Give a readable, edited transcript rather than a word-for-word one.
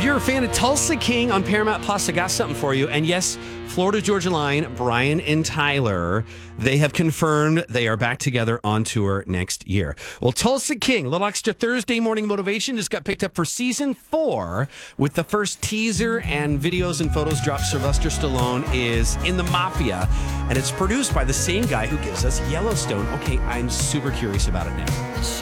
you're a fan of Tulsa King on Paramount Plus, I got something for you. And yes, Florida Georgia Line, Brian and Tyler, they have confirmed they are back together on tour next year. Well, Tulsa King, a little extra Thursday morning motivation, just got picked up for season 4 with the first teaser and videos and photos dropped. Sylvester Stallone is in the Mafia, and it's produced by the same guy who gives us Yellowstone. Okay, I'm super curious about it now.